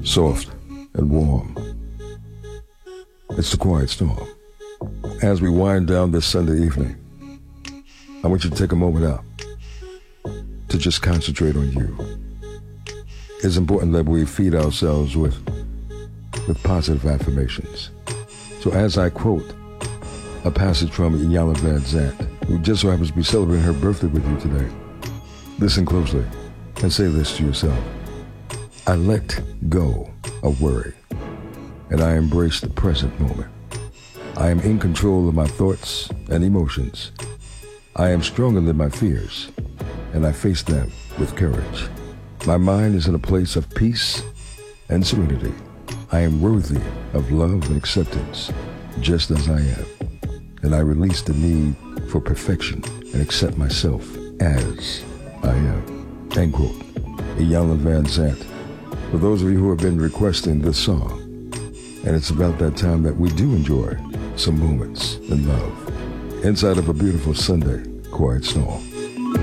soft and warm. It's the Quiet Storm. As we wind down this Sunday evening, I want you to take a moment out to just concentrate on you. It's important that we feed ourselves with positive affirmations. So as I quote a passage from Iyanla Vanzant, who just so happens to be celebrating her birthday with you today, listen closely and say this to yourself. I let go of worry, and I embrace the present moment. I am in control of my thoughts and emotions. I am stronger than my fears, and I face them with courage. My mind is in a place of peace and serenity. I am worthy of love and acceptance, just as I am. And I release the need for perfection and accept myself as I am. End quote. Iyanla Vanzant. For those of you who have been requesting this song, and it's about that time that we do enjoy some moments in love inside of a beautiful Sunday Quiet Storm.